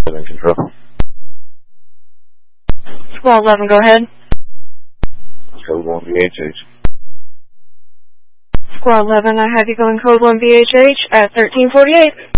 11 control. Squad 11, go ahead. Code 1 VHH. Squad 11, I have you going code 1 VHH at 1348.